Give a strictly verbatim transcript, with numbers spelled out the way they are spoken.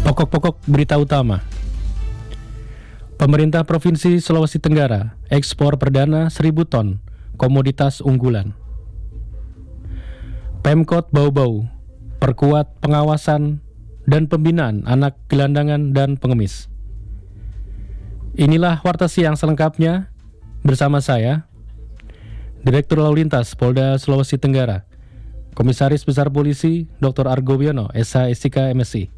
Pokok-pokok berita utama. Pemerintah Provinsi Sulawesi Tenggara ekspor perdana seribu ton komoditas unggulan. Pemkot Bau-Bau perkuat pengawasan dan pembinaan anak gelandangan dan pengemis. Inilah Warta Siang selengkapnya bersama saya, Direktur Lalu Lintas Polda Sulawesi Tenggara, Komisaris Besar Polisi Doktor Argo Wiono, S H S I K M Si.